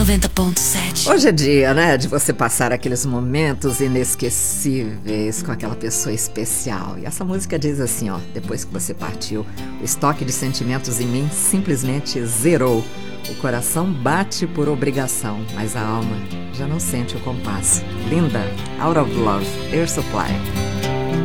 90.7. Hoje é dia, né, de você passar aqueles momentos inesquecíveis com aquela pessoa especial. E essa música diz assim, ó: depois que você partiu, o estoque de sentimentos em mim simplesmente zerou. O coração bate por obrigação, mas a alma já não sente o compasso. Linda, Out of Love, Air Supply.